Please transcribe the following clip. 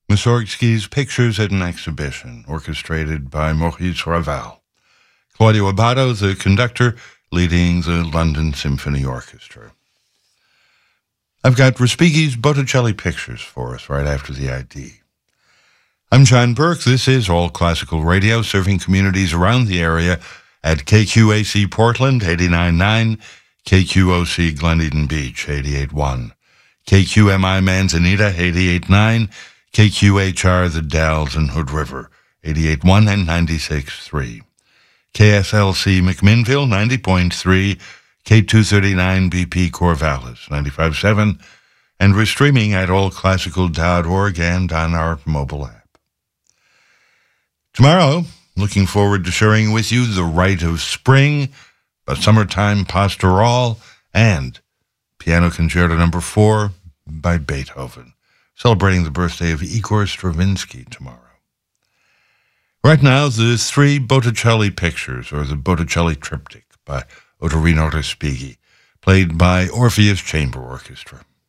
Mussorgsky's Pictures at an Exhibition, orchestrated by Maurice Ravel. Claudio Abbado, the conductor, leading the London Symphony Orchestra. I've got Respighi's Botticelli Pictures for us right after the ID. I'm John Burke. This is All Classical Radio, serving communities around the area at KQAC Portland, 89.9, KQOC Glen Beach, 88.1, KQMI Manzanita, 88.9, KQHR The Dalles and Hood River, 88.1 and 96.3, KSLC McMinnville, 90.3, K239 BP Corvallis, 95.7, and we're streaming at allclassical.org and on our mobile app. Tomorrow, looking forward to sharing with you The Rite of Spring, A Summertime Pastoral, and Piano Concerto No. 4 by Beethoven, celebrating the birthday of Igor Stravinsky tomorrow. Right now, the three Botticelli Pictures, or the Botticelli Triptych, by Ottorino Respighi, played by Orpheus Chamber Orchestra.